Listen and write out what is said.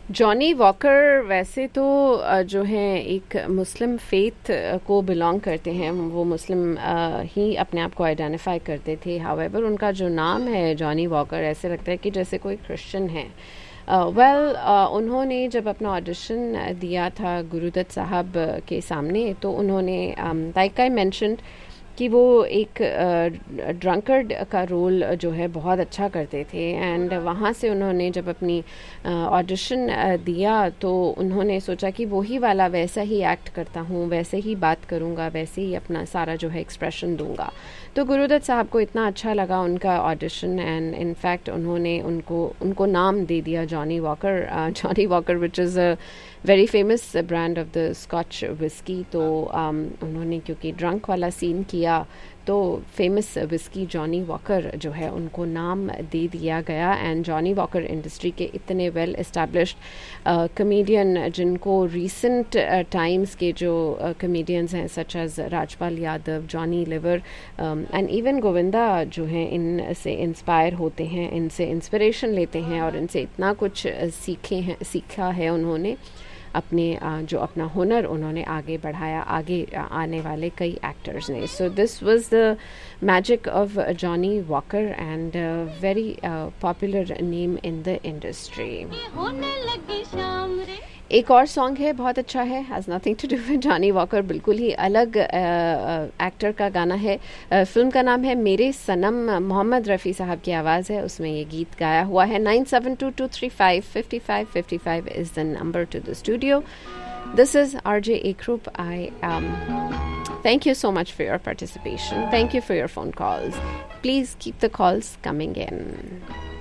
Johnny walker वैसे तो जो हैं एक मुस्लिम फेथ को बिलोंग करते हैं, वो मुस्लिम ही अपने आप को आइडेंटिफाई करते थे। हाउएवर उनका जो नाम है जॉनी वॉकर, ऐसे लगता है कि जैसे कोई क्रिश्चियन है। उन्होंने जब अपना ऑडिशन दिया था गुरुदत्त साहब के सामने, तो उन्होंने लाइक आई मेंशन्ड कि वो एक ड्रंकर्ड का रोल जो है बहुत अच्छा करते थे। एंड वहाँ से उन्होंने जब अपनी ऑडिशन दिया तो उन्होंने सोचा कि वही वाला वैसा ही एक्ट करता हूँ, वैसे ही बात करूँगा, वैसे ही अपना सारा जो है एक्सप्रेशन दूंगा। तो गुरुदत्त साहब को इतना अच्छा लगा उनका ऑडिशन, एंड इनफैक्ट उन्होंने उनको नाम दे दिया Johnny walker which is a very famous brand of the scotch whisky. तो उन्होंने क्योंकि ड्रंक वाला सीन किया, तो फेमस विस्की जॉनी वॉकर जो है उनको नाम दे दिया गया। एंड जॉनी वॉकर इंडस्ट्री के इतने वेल एस्टैब्लिश्ड कमेडियन, जिनको रिसेंट टाइम्स के जो कमेडियंस हैं such as Rajpal Yadav, Johnny liver and even Govinda, जो हैं इनसे इंस्पायर होते हैं, इनसे इंस्पिरेशन लेते हैं और इनसे इतना कुछ सीखा है उन्होंने। जो अपना हुनर उन्होंने आगे बढ़ाया, आगे आने वाले कई एक्टर्स ने। So this was the magic of Johnny walker and very popular name in the industry. एक और सॉन्ग है, बहुत अच्छा है, has nothing to do with Johnny walker, बिल्कुल ही अलग एक्टर का गाना है। फिल्म का नाम है मेरे सनम, मोहम्मद रफ़ी साहब की आवाज़ है, उसमें ये गीत गाया हुआ है। 9722355555 is the number two the studio. This is RJ Ekrup. Thank you so much for your participation. Thank you for your phone calls. Please keep the calls coming in.